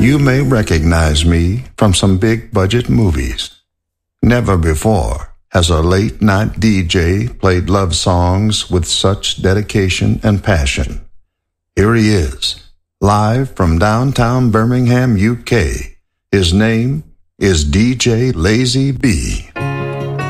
You may recognize me from some big budget movies. Never before has a late night DJ played love songs with such dedication and passion. Here he is, live from downtown Birmingham, UK. His name is DJ Lazy B.